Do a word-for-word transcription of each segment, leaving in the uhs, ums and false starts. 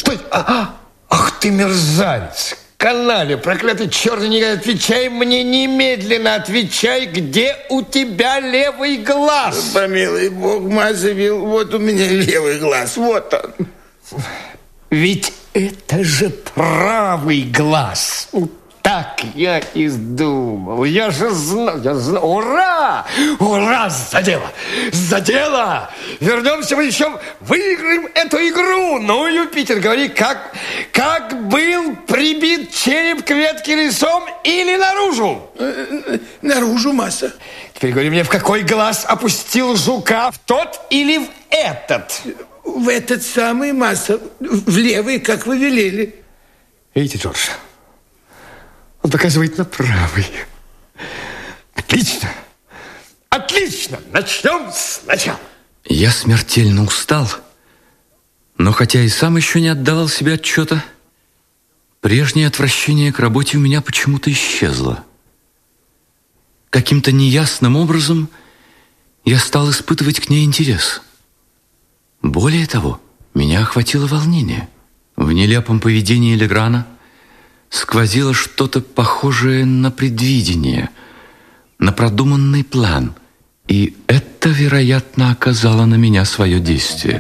Стой! А, ах ты мерзавец! Канале, проклятый черный негодяй, отвечай мне немедленно, отвечай, где у тебя левый глаз? Помилуй Бог, Мазовил, вот у меня левый глаз, вот он. Ведь это же правый глаз. Так я и думал. Я же знал, я знал. Ура! Ура! За дело! За дело! Вернемся мы еще, выиграем эту игру. Ну, Юпитер, говори, как, как был прибит череп к ветке лицом или наружу? Наружу, Маса. Теперь говори мне, в какой глаз опустил жука? В тот или в этот? В этот самый, Маса. В левый, как вы велели. Видите, Джордж? Он показывает на правый. Отлично! Отлично! Начнем сначала. Я смертельно устал, но хотя и сам еще не отдавал себе отчета, прежнее отвращение к работе у меня почему-то исчезло. Каким-то неясным образом я стал испытывать к ней интерес. Более того, меня охватило волнение. В нелепом поведении Леграна сквозило что-то похожее на предвидение, на продуманный план, и это, вероятно, оказало на меня свое действие.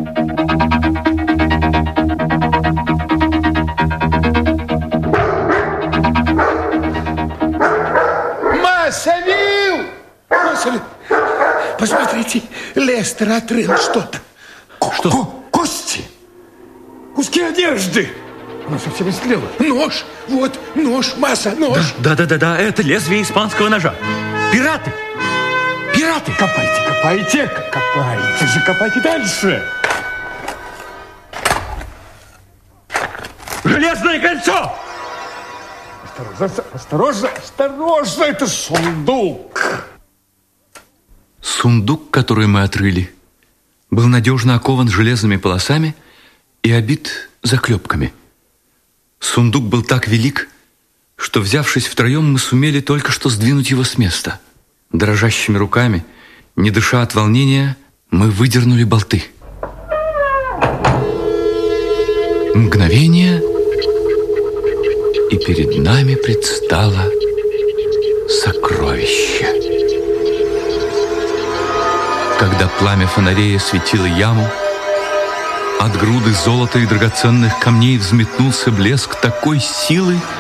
Мазовил! Мазовил! Посмотрите, Лестер отрыл что-то. Что? Кости! Куски одежды! Она совсем истлела. Нож! Вот нож, Маса, нож! Да-да-да, это лезвие испанского ножа. Пираты! Пираты! Копайте, копайте, копайте же, копайте дальше! Железное кольцо! Осторожно, осторожно, осторожно, это сундук! Сундук, который мы отрыли, был надежно окован железными полосами и обит заклепками. Сундук был так велик, что, взявшись втроем, мы сумели только что сдвинуть его с места. Дрожащими руками, не дыша от волнения, мы выдернули болты. Мгновение, и перед нами предстало сокровище. Когда пламя фонарей осветило яму, от груды золота и драгоценных камней взметнулся блеск такой силы,